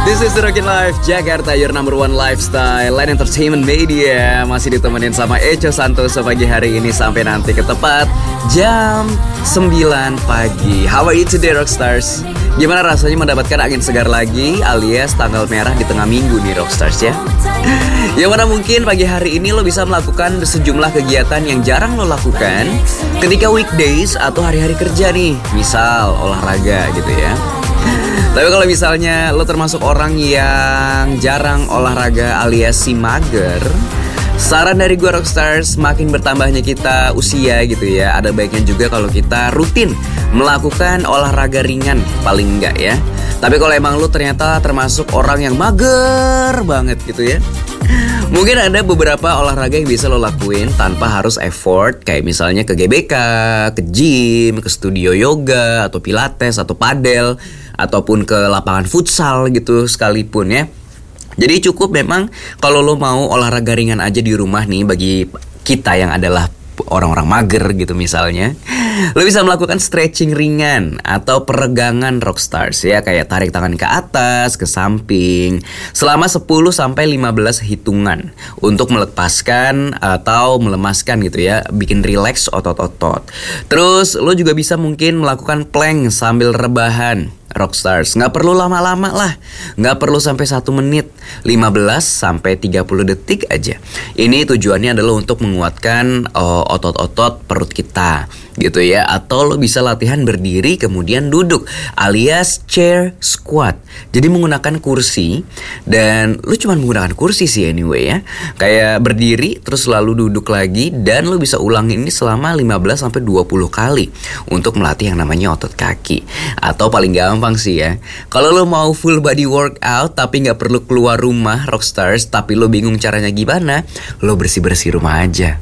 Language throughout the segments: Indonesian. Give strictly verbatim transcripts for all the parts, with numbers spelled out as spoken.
This is the Rockin' Life Jakarta, your number one lifestyle and entertainment media. Masih ditemenin sama Echo Santoso pagi hari ini sampai nanti ke tepat jam sembilan pagi. How are you today, Rockstars? Gimana rasanya mendapatkan angin segar lagi alias tanggal merah di tengah minggu nih, Rockstars ya? Yang mana mungkin pagi hari ini lo bisa melakukan sejumlah kegiatan yang jarang lo lakukan ketika weekdays atau hari-hari kerja nih. Misal olahraga gitu ya. Tapi kalau misalnya lo termasuk orang yang jarang olahraga alias si mager, saran dari gue Rockstars, makin bertambahnya kita usia gitu ya, ada baiknya juga kalau kita rutin melakukan olahraga ringan paling enggak ya. Tapi kalau emang lo ternyata termasuk orang yang mager banget gitu ya, mungkin ada beberapa olahraga yang bisa lo lakuin tanpa harus effort. Kayak misalnya ke G B K, ke gym, ke studio yoga, atau pilates, atau padel, ataupun ke lapangan futsal gitu sekalipun ya. Jadi cukup memang kalau lo mau olahraga ringan aja di rumah nih, bagi kita yang adalah orang-orang mager gitu misalnya, lo bisa melakukan stretching ringan atau peregangan Rockstars ya, kayak tarik tangan ke atas, ke samping selama sepuluh sampai lima belas hitungan untuk melepaskan atau melemaskan gitu ya, bikin rileks otot-otot. Terus lo juga bisa mungkin melakukan plank sambil rebahan Rockstars. Nggak perlu lama-lama lah, nggak perlu sampai satu menit, lima belas sampai tiga puluh detik aja. Ini tujuannya adalah untuk menguatkan uh, otot-otot perut kita gitu ya. Atau lo bisa latihan berdiri kemudian duduk alias chair squat. Jadi menggunakan kursi, dan lo cuma menggunakan kursi sih anyway ya. Kayak berdiri terus lalu duduk lagi, dan lo bisa ulang ini selama lima belas sampai dua puluh kali untuk melatih yang namanya otot kaki. Atau paling gampang sih ya, kalau lo mau full body workout tapi gak perlu keluar rumah Rockstars, tapi lo bingung caranya gimana, lo bersih-bersih rumah aja.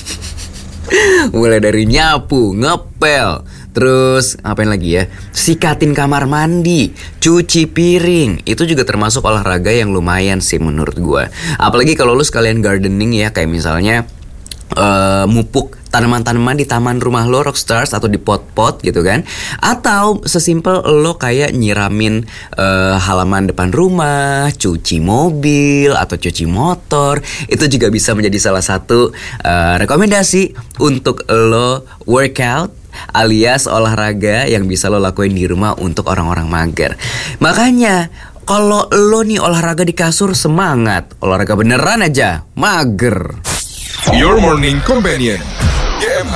Mulai dari nyapu, ngepel, terus ngapain lagi ya, sikatin kamar mandi, cuci piring. Itu juga termasuk olahraga yang lumayan sih menurut gue. Apalagi kalau lo sekalian gardening ya, kayak misalnya Uh, mupuk tanaman-tanaman di taman rumah lo Rockstars, atau di pot-pot gitu kan. Atau sesimpel lo kayak nyiramin uh, halaman depan rumah, cuci mobil atau cuci motor. Itu juga bisa menjadi salah satu uh, rekomendasi untuk lo workout alias olahraga yang bisa lo lakuin di rumah untuk orang-orang mager. Makanya kalau lo nih olahraga di kasur semangat, olahraga beneran aja mager. Your Morning Companion, G M H